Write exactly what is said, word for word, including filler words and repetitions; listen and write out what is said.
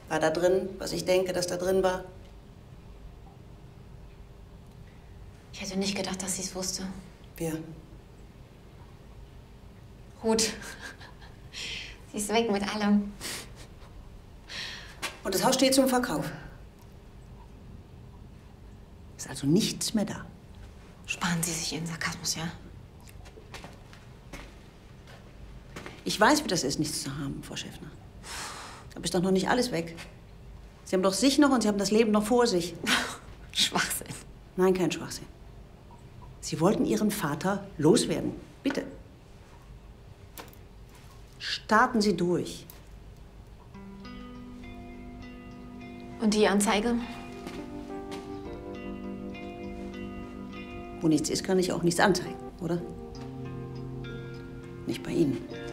War da drin, was ich denke, dass da drin war? Ich hätte nicht gedacht, dass sie es wusste. Wer? Ruth. Sie ist weg mit allem. Und das Haus steht zum Verkauf. Ist also nichts mehr da. Sparen Sie sich Ihren Sarkasmus, ja? Ich weiß, wie das ist, nichts zu haben, Frau Schäffner. Aber ist doch noch nicht alles weg. Sie haben doch sich noch und Sie haben das Leben noch vor sich. Schwachsinn. Nein, kein Schwachsinn. Sie wollten Ihren Vater loswerden. Bitte. Starten Sie durch. Und die Anzeige? Wo nichts ist, kann ich auch nichts anzeigen, oder? Nicht bei Ihnen.